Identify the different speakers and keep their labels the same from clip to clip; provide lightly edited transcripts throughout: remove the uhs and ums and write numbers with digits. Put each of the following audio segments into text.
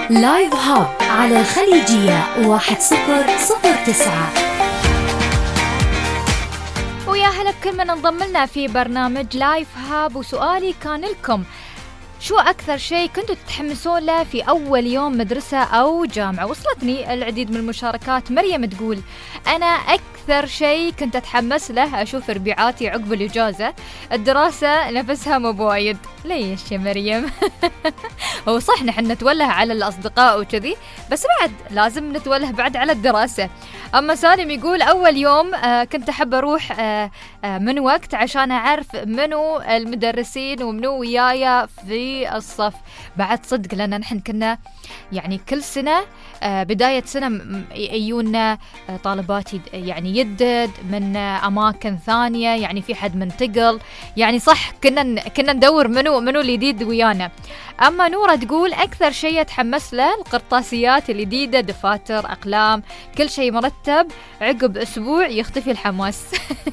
Speaker 1: لايف هاب على الخليجية 1009.
Speaker 2: ويا هلا بكل من انضم لنا في برنامج لايف هاب. وسؤالي كان لكم: شو أكثر شيء كنتوا تتحمسون له في أول يوم مدرسة أو جامعة؟ وصلتني العديد من المشاركات. مريم تقول: أنا أكثر شيء كنت أتحمس له أشوف ربيعاتي عقب الإجازة. الدراسة نفسها مو بوايد. ليش يا مريم؟ هو صح نحن نتوله على الأصدقاء وكذي، بس بعد لازم نتوله بعد على الدراسة. أما سالم يقول: أول يوم كنت أحب أروح من وقت عشان أعرف منو المدرسين ومنو ويايا في الصف. بعد صدق لأن نحن كنا يعني كل سنة بداية سنة يجونا طالبات يعني يدد من أماكن ثانية، يعني في حد منتقل، يعني صح كنا ندور منو اللي يديد ويانا. أما نورة تقول: أكثر شيء أتحمس له القرطاسيات الجديدة، دفاتر، أقلام، كل شيء مرتب. عقب أسبوع يختفي الحماس.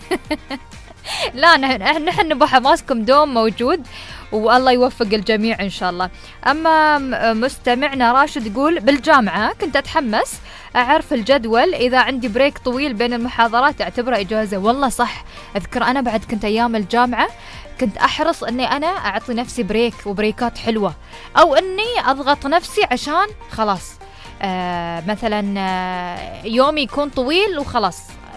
Speaker 2: لا نحن نبغى حماسكم دوم موجود، والله يوفق الجميع إن شاء الله. أما مستمعنا راشد يقول: بالجامعة كنت أتحمس أعرف الجدول، إذا عندي بريك طويل بين المحاضرات أعتبره إجازة. والله صح، أذكر أنا بعد كنت أيام الجامعة كنت أحرص أني أنا أعطي نفسي بريك وبريكات حلوة، أو أني أضغط نفسي عشان خلاص مثلا يومي يكون طويل وخلاص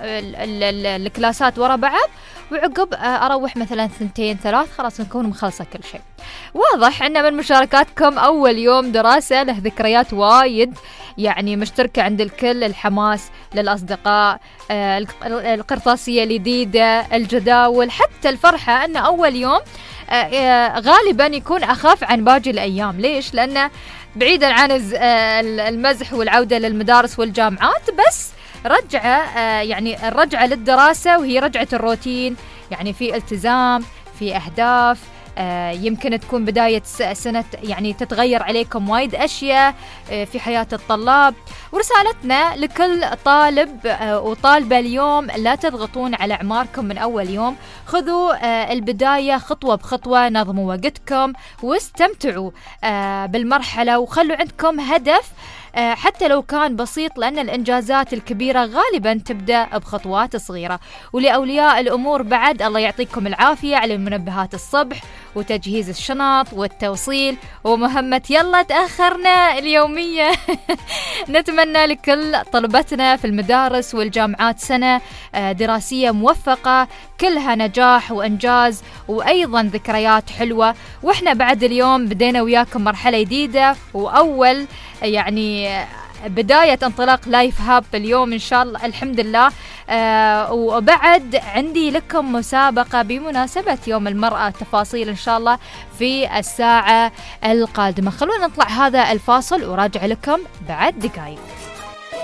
Speaker 2: الكلاسات ورا بعض، وعقب أروح مثلا 2-3 خلاص نكون مخلصة كل شيء. واضح أن من مشاركاتكم أول يوم دراسة له ذكريات وايد يعني مشتركة عند الكل. الحماس للأصدقاء، القرطاسية الجديدة، الجداول، حتى الفرحة أن أول يوم غالبا يكون أخاف عن باقي الأيام. ليش؟ لأنه بعيدا عن المزح والعودة للمدارس والجامعات، بس رجعة يعني الرجعة للدراسة وهي رجعة الروتين، يعني في التزام، في أهداف، يمكن تكون بداية سنة يعني تتغير عليكم وايد أشياء في حياة الطلاب. ورسالتنا لكل طالب وطالبة اليوم: لا تضغطون على أعماركم من أول يوم، خذوا البداية خطوة بخطوة، نظموا وقتكم واستمتعوا بالمرحلة، وخلوا عندكم هدف حتى لو كان بسيط، لأن الإنجازات الكبيرة غالبا تبدأ بخطوات صغيرة. ولأولياء الأمور بعد، الله يعطيكم العافية على منبهات الصبح وتجهيز الشنط والتوصيل ومهمة يلا تأخرنا اليومية. نتمنى لكل طلبتنا في المدارس والجامعات سنة دراسية موفقة، كلها نجاح وإنجاز وأيضا ذكريات حلوة. وإحنا بعد اليوم بدينا وياكم مرحلة جديدة، وأول يعني بداية انطلاق لايف هاب اليوم إن شاء الله الحمد لله. وبعد عندي لكم مسابقة بمناسبة يوم المرأة، تفاصيل إن شاء الله في الساعة القادمة. خلونا نطلع هذا الفاصل وراجع لكم بعد دقائق.